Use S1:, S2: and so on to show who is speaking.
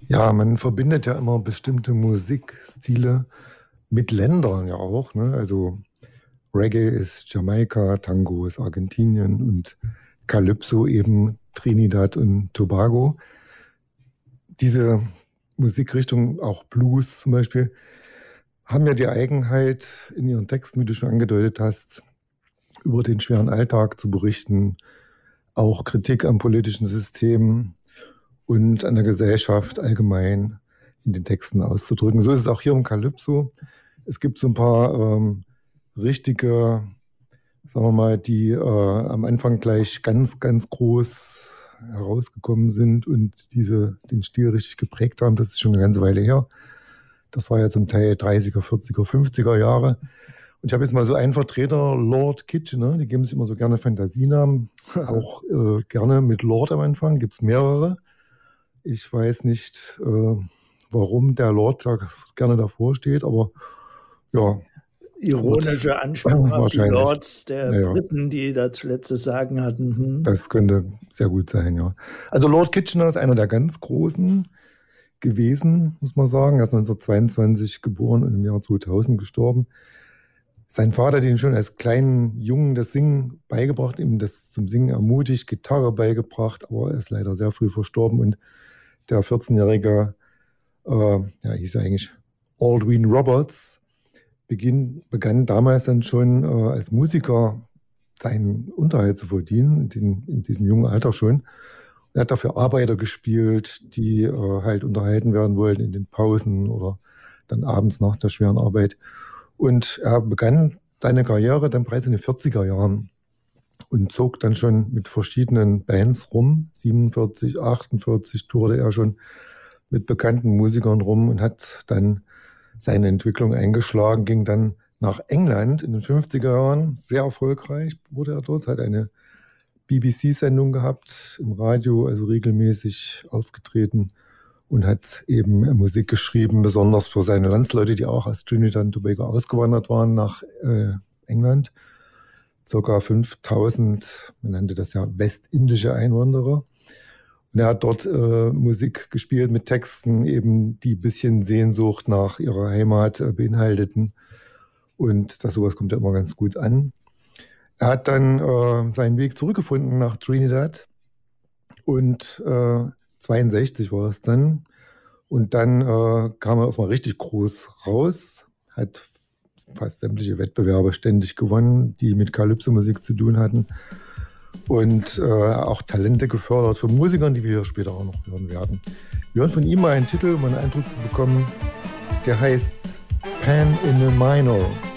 S1: Ja, man verbindet ja immer bestimmte Musikstile mit Ländern ja auch, ne? Also Reggae ist Jamaika, Tango ist Argentinien und Calypso eben Trinidad und Tobago. Diese Musikrichtung, auch Blues zum Beispiel, haben ja die Eigenheit, in ihren Texten, wie du schon angedeutet hast, über den schweren Alltag zu berichten, auch Kritik am politischen System und an der Gesellschaft allgemein in den Texten auszudrücken. So ist es auch hier im Calypso. Es gibt so ein paar richtige, sagen wir mal, die am Anfang gleich ganz, ganz groß herausgekommen sind und den Stil richtig geprägt haben. Das ist schon eine ganze Weile her. Das war ja zum Teil 30er, 40er, 50er Jahre. Und ich habe jetzt mal so einen Vertreter, Lord Kitchener, die geben sich immer so gerne Fantasienamen, auch gerne mit Lord am Anfang, gibt es mehrere. Ich weiß nicht, warum der Lord da gerne davor steht, aber ja.
S2: Ironische Anspielung auf die Lords der
S1: Ja.
S2: Briten, die das letzte Sagen hatten.
S1: Das könnte sehr gut sein, ja. Also Lord Kitchener ist einer der ganz Großen gewesen, muss man sagen. Er ist 1922 geboren und im Jahr 2000 gestorben. Sein Vater hat ihm schon als kleinen Jungen das Singen beigebracht, ihm das zum Singen ermutigt, Gitarre beigebracht, aber er ist leider sehr früh verstorben und der 14-jährige, hieß er eigentlich Aldwin Roberts, begann damals dann schon als Musiker seinen Unterhalt zu verdienen, in diesem jungen Alter schon. Er hat dafür Arbeiter gespielt, die halt unterhalten werden wollten in den Pausen oder dann abends nach der schweren Arbeit. Und er begann seine Karriere dann bereits in den 40er Jahren und zog dann schon mit verschiedenen Bands rum. 47, 48 tourte er schon mit bekannten Musikern rum und hat dann seine Entwicklung eingeschlagen, ging dann nach England in den 50er Jahren, sehr erfolgreich wurde er dort, hat eine BBC-Sendung gehabt im Radio, also regelmäßig aufgetreten und hat eben Musik geschrieben, besonders für seine Landsleute, die auch aus Trinidad und Tobago ausgewandert waren nach England. Circa 5000, man nannte das ja westindische Einwanderer. Und er hat dort Musik gespielt mit Texten, eben die ein bisschen Sehnsucht nach ihrer Heimat beinhalteten. Und sowas kommt ja immer ganz gut an. Er hat dann seinen Weg zurückgefunden nach Trinidad und 62 war das dann. Und dann kam er erstmal richtig groß raus, hat fast sämtliche Wettbewerbe ständig gewonnen, die mit Calypso-Musik zu tun hatten. Und auch Talente gefördert von Musikern, die wir hier später auch noch hören werden. Wir hören von ihm mal einen Titel, um einen Eindruck zu bekommen, der heißt Pan in a Minor.